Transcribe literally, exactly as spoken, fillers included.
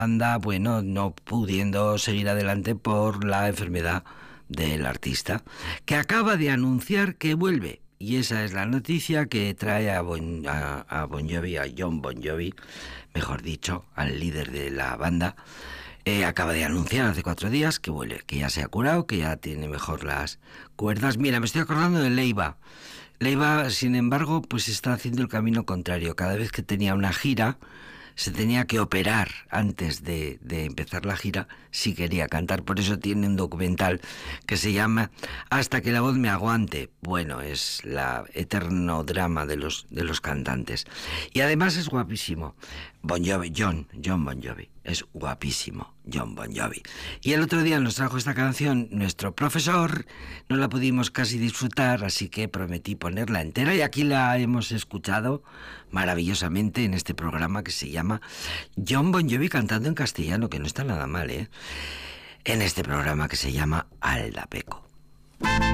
banda, bueno, no pudiendo seguir adelante por la enfermedad del artista, que acaba de anunciar que vuelve. Y esa es la noticia que trae a Bon, a, a Bon Jovi, a Jon Bon Jovi, mejor dicho, al líder de la banda. Eh, acaba de anunciar hace cuatro días que vuelve, que ya se ha curado, que ya tiene mejor las cuerdas. Mira, me estoy acordando de Leiva. Leiva, sin embargo, pues está haciendo el camino contrario. Cada vez que tenía una gira, se tenía que operar antes de, de empezar la gira si quería cantar. Por eso tiene un documental que se llama Hasta que la voz me aguante. Bueno, es la eterno drama de los, de los cantantes. Y además es guapísimo. Bon Jovi, Jon, Jon Bon Jovi. Es guapísimo, Jon Bon Jovi. Y el otro día nos trajo esta canción nuestro profesor. No la pudimos casi disfrutar, así que prometí ponerla entera. Y aquí la hemos escuchado maravillosamente en este programa que se llama Jon Bon Jovi cantando en castellano, que no está nada mal, ¿eh? En este programa que se llama Aldapeco.